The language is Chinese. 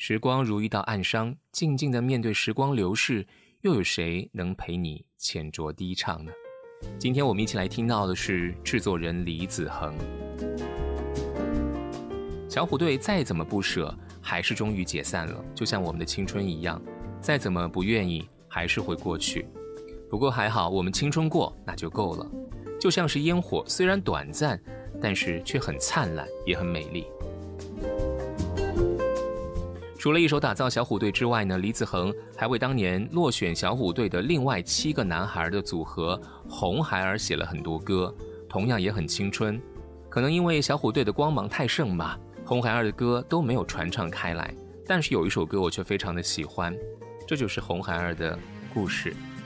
时光如一道暗伤，静静地面对时光流逝，又有谁能陪你浅酌低唱呢？今天我们一起来听到的是制作人李子恒。小虎队再怎么不舍，还是终于解散了，就像我们的青春一样，再怎么不愿意，还是会过去。不过还好，我们青春过，那就够了。就像是烟火，虽然短暂，但是却很灿烂，也很美丽。除了一手打造小虎队之外呢，李子恒还为当年落选小虎队的另外7个男孩的组合红孩儿写了很多歌，同样也很青春。可能因为小虎队的光芒太盛吧，红孩儿的歌都没有传唱开来，但是有一首歌我却非常的喜欢，这就是红孩儿的故事。